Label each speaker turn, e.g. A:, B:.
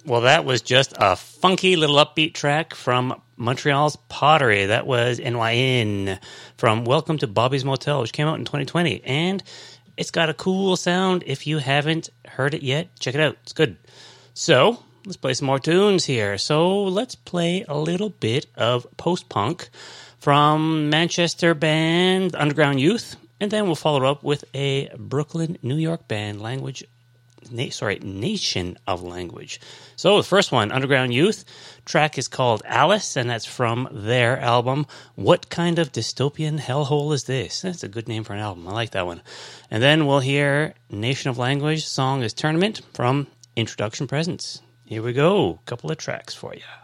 A: Well, that was just a funky little upbeat track from Montreal's Pottery. That was NYN from Welcome to Bobby's Motel, which came out in 2020. And it's got a cool sound. If you haven't heard it yet, check it out. It's good. So, let's play some more tunes here. So, let's play a little bit of post-punk from Manchester band Underground Youth. And then we'll follow up with a Brooklyn, New York band, Nation of Language. So the first one, Underground Youth, track is called Alice, and that's from their album, What Kind of Dystopian Hellhole Is This? That's a good name for an album. I like that one. And then we'll hear Nation of Language, song is Tournament from Introduction Presents. Here we go, couple of tracks for you.